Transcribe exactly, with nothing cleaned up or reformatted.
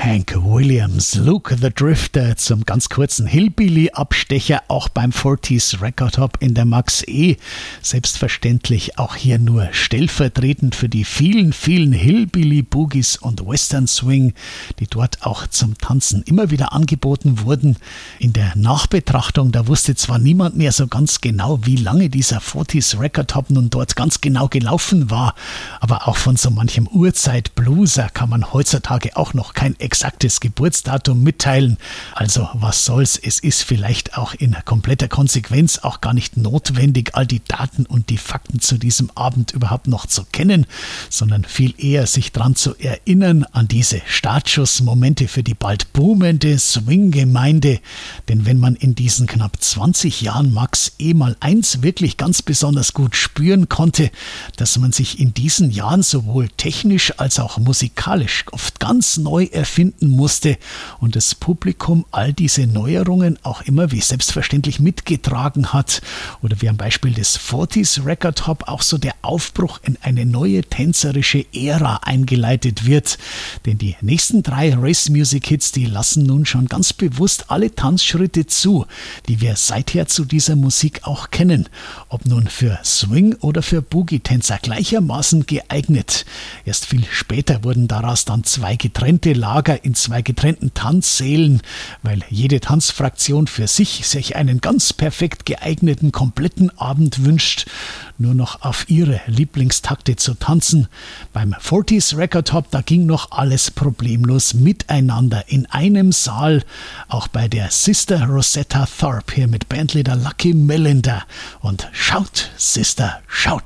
Hank Williams, Luke the Drifter zum ganz kurzen Hillbilly-Abstecher, auch beim forties Record Hop in der Max E. Selbstverständlich auch hier nur stellvertretend für die vielen, vielen Hillbilly-Boogies und Western Swing, die dort auch zum Tanzen immer wieder angeboten wurden. In der Nachbetrachtung, da wusste zwar niemand mehr so ganz genau, wie lange dieser forties Record Hop nun dort ganz genau gelaufen war, aber auch von so manchem Urzeit-Blueser kann man heutzutage auch noch kein exaktes Geburtsdatum mitteilen. Also was soll's, es ist vielleicht auch in kompletter Konsequenz auch gar nicht notwendig, all die Daten und die Fakten zu diesem Abend überhaupt noch zu kennen, sondern viel eher sich dran zu erinnern, an diese Startschussmomente für die bald boomende Swing-Gemeinde. Denn wenn man in diesen knapp zwanzig Jahren Max E mal eins wirklich ganz besonders gut spüren konnte, dass man sich in diesen Jahren sowohl technisch als auch musikalisch oft ganz neu erfinden musste und das Publikum all diese Neuerungen auch immer wie selbstverständlich mitgetragen hat. Oder wie am Beispiel des forties Record Hop auch so der Aufbruch in eine neue tänzerische Ära eingeleitet wird. Denn die nächsten drei Race Music Hits, die lassen nun schon ganz bewusst alle Tanzschritte zu, die wir seither zu dieser Musik auch kennen. Ob nun für Swing- oder für Boogie-Tänzer gleichermaßen geeignet. Erst viel später wurden daraus dann zwei getrennte Lager in zwei getrennten Tanzsälen, weil jede Tanzfraktion für sich sich einen ganz perfekt geeigneten kompletten Abend wünscht, nur noch auf ihre Lieblingstakte zu tanzen. Beim forties Record Hop, da ging noch alles problemlos miteinander in einem Saal, auch bei der Sister Rosetta Tharpe hier mit Bandleader Lucky Melander. Und schaut, Sister, schaut!